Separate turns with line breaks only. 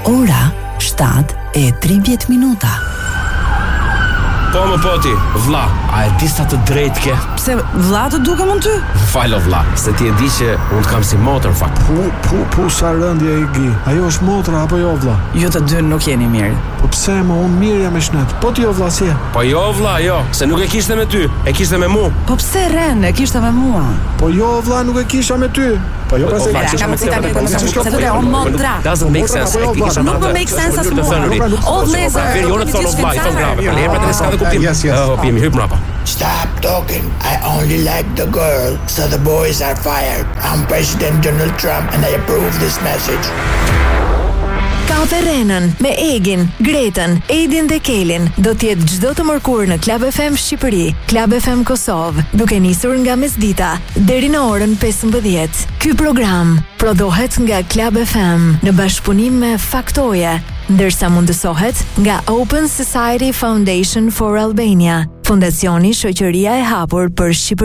Ora 7:30.
Po më poti, vlla, a e di sa të drejtë ke?
Pse vlla të dukem unë ty?
Falo vlla, se ti e di që unë të kam si motër fakt.
Pu sa rëndje i gi. Ajo është motra apo jo vlla?
Ju të dy nuk jeni mirë.
Po pse më unë mirë jam me shnet? Po ti jo vlla si?
Po jo vlla, jo, se nuk e kishte me ty, e kishte me mua.
Po pse Ren e kishte me mua?
Po jo vlla, nuk e kisha me ty. Po jo pse
Doesn't make sense.
Nuk më make sense as mua. O vlezë,
Stop talking. I only like the girl, so the boys are fired. I'm President Donald Trump and I approve this message.
Kafe Renën me Egin, Gretën, Edin dhe Kelin do t'jetë çdo të mërkurë në Club FM Shqipëri, Club FM Kosovë, duke nisur nga mesdita deri në orën 15. Ky program prodhohet nga Club FM në bashkëpunim me Faktoje, ndërsa mundësohet nga Open Society Foundation for Albania, Fondacioni Shoqëria e Hapur për Shqipëri.